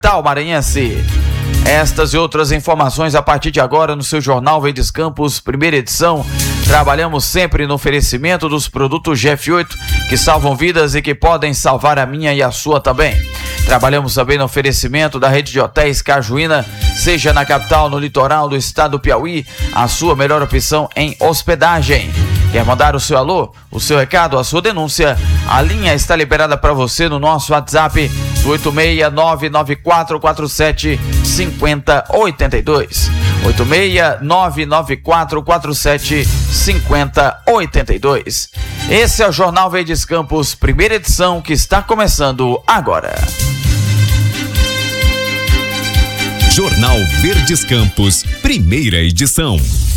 capital maranhense. Estas e outras informações a partir de agora no seu Jornal Verdes Campos, primeira edição. Trabalhamos sempre no oferecimento dos produtos GF8, que salvam vidas e que podem salvar a minha e a sua também. Trabalhamos também no oferecimento da rede de hotéis Cajuína, seja na capital, no litoral do estado do Piauí, a sua melhor opção em hospedagem. Quer mandar o seu alô, o seu recado, a sua denúncia? A linha está liberada para você no nosso WhatsApp 86994475082. 86994475082. Esse é o Jornal Verdes Campos, primeira edição, que está começando agora. Jornal Verdes Campos, primeira edição.